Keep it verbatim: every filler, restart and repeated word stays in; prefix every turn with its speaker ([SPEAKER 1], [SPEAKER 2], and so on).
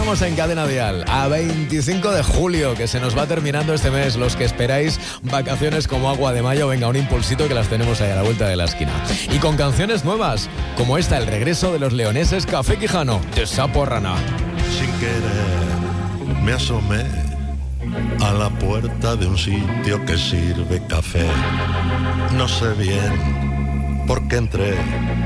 [SPEAKER 1] estamos en Cadena Dial, a veinticinco de julio, que se nos va terminando este mes. Los que esperáis vacaciones como agua de mayo, venga, un impulsito que las tenemos ahí a la vuelta de la esquina. Y con canciones nuevas, como esta, el regreso de los leoneses Café Quijano, de Sapo Rana.
[SPEAKER 2] Sin querer me asomé a la puerta de un sitio que sirve café. No sé bien por qué entré,